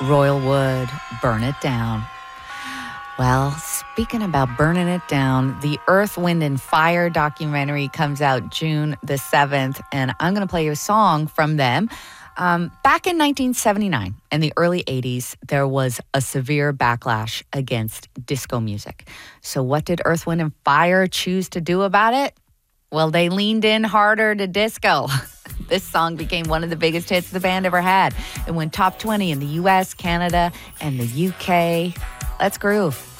Royal Wood, Burn It Down. Well, speaking about burning it down, the Earth, Wind, and Fire documentary comes out June the 7th, and I'm going to play you a song from them. Back in 1979 and the early 80s, there was a severe backlash against disco music. So what did Earth, Wind, and Fire choose to do about it? Well, they leaned in harder to disco. This song became one of the biggest hits the band ever had. It went top 20 in the US, Canada, and the UK. Let's groove.